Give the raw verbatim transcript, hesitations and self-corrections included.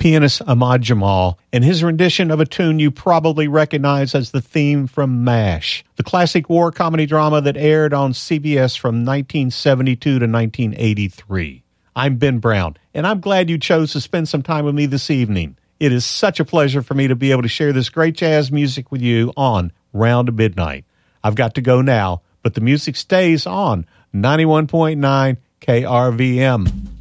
pianist Ahmad Jamal, and his rendition of a tune you probably recognize as the theme from MASH, the classic war comedy drama that aired on C B S from nineteen seventy-two to nineteen eighty-three. I'm Ben Brown, and I'm glad you chose to spend some time with me this evening. It is such a pleasure for me to be able to share this great jazz music with you on Round Midnight. I've got to go now, but the music stays on ninety-one point nine K R V M.